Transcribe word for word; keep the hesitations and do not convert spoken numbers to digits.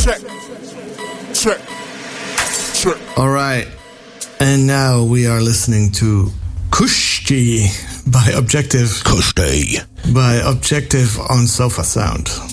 Check. Check. Check. All right. And now we are listening to Kushti by Objective. Kushti. By Objective on Sofa Sound.